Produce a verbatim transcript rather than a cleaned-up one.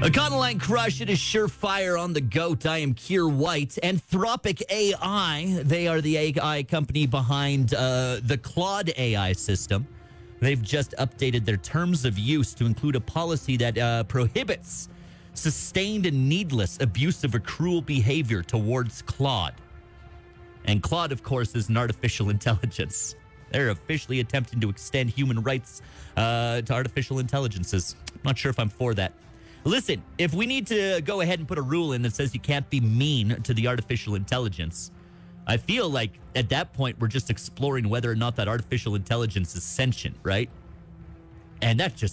Econoline Crush, it is surefire on the goat. I am Keir White. Anthropic A I, they are the A I company behind uh, the Claude A I system. They've just updated their terms of use to include a policy that uh, prohibits sustained and needless abusive or cruel behavior towards Claude. And Claude, of course, is an artificial intelligence. They're officially attempting to extend human rights uh, to artificial intelligences. I'm not sure if I'm for that. Listen, if we need to go ahead and put a rule in that says you can't be mean to the artificial intelligence, I feel like at that point we're just exploring whether or not that artificial intelligence is sentient, right? And that just